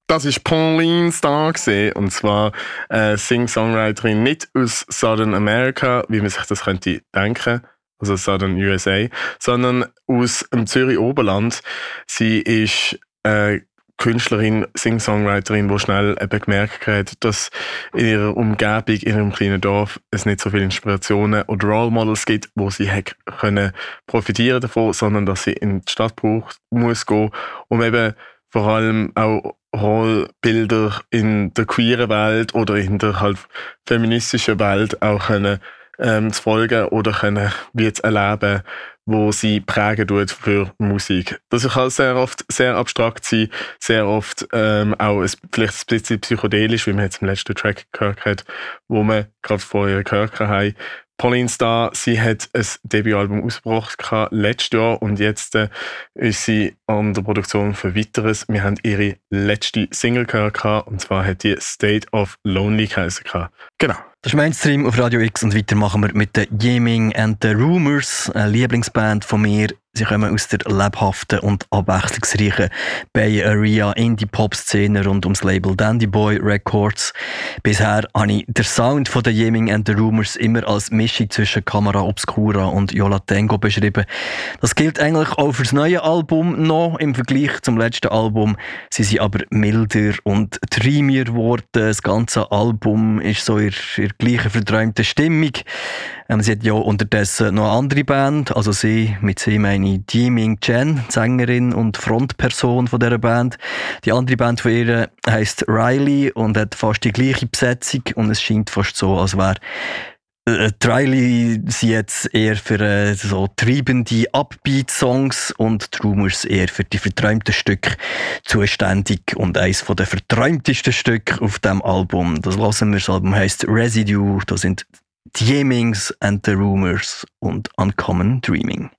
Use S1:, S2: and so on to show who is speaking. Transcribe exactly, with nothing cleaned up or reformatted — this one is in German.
S1: Das war Pauline Starr, und zwar eine Sing-Songwriterin nicht aus Southern America, wie man sich das könnte denken, also Southern U S A, sondern aus dem Zürich-Oberland. Sie ist eine Künstlerin, Sing-Songwriterin, die schnell eben gemerkt hat, dass in ihrer Umgebung, in ihrem kleinen Dorf, es nicht so viele Inspirationen oder Role Models gibt, wo sie hat können profitieren davon, sondern dass sie in die Stadt braucht, muss gehen, um eben vor allem auch Rollenbilder in der queeren Welt oder in der halt feministischen Welt auch können, ähm, zu folgen oder können wie zu erleben, wo sie prägen tut für Musik. Das kann sehr oft sehr abstrakt sein, sehr oft ähm, auch ein, vielleicht ein bisschen psychedelisch, wie man jetzt im letzten Track gehört hat, wo man gerade vorher gehört haben. Pauline Starr, sie hat ein Debütalbum ausgebracht letztes Jahr und jetzt äh, ist sie an der Produktion für Weiteres. Wir haben ihre letzte Single gehört und zwar hat die State of Lonely geheißen. Genau.
S2: Das ist Mainstream auf Radio X und weiter machen wir mit den Yiming and the Rumors, eine Lieblingsband von mir. Sie kommen aus der lebhaften und abwechslungsreichen Bay Area Indie-Pop-Szene rund ums Label Dandy Boy Records. Bisher habe ich den Sound von den Yiming and the Rumors immer als Mischung zwischen Camera Obscura und Yola Tango beschrieben. Das gilt eigentlich auch für das neue Album noch. Im Vergleich zum letzten Album sie sind aber milder und dreamier geworden. Das ganze Album ist so in der gleichen verträumten Stimmung. Ähm, sie hat ja unterdessen noch eine andere Band, also sie, mit sie meine ich Yiming Chen, Sängerin und Frontperson von dieser Band. Die andere Band von ihr heisst Riley und hat fast die gleiche Besetzung und es scheint fast so, als wäre äh, die Riley sie jetzt eher für äh, so treibende Upbeat-Songs und die Rumors eher für die verträumten Stücke zuständig und eines der verträumtesten Stücke auf diesem Album. Das hören wir, das Album heisst Residue, da sind The Yimings and the Rumors und Uncommon Dreaming.